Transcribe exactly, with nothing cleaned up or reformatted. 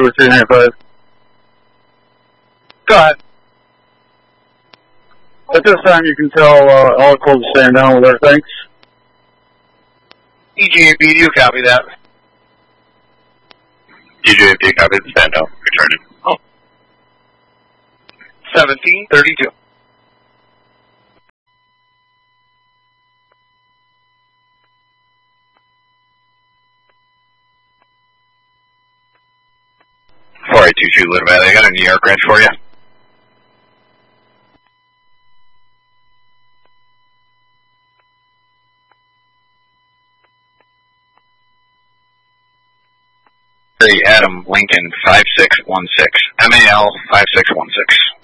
two or three ninety-five. Go ahead. At this time, you can tell uh, all calls to stand down with our thanks. E J A P, do you copy that? E J A P, copy the stand down. Returning. Oh. seventeen thirty-two. four eight two two Little Valley, I got a New York ranch for you. Adam Lincoln five six one six, M A L five six one six.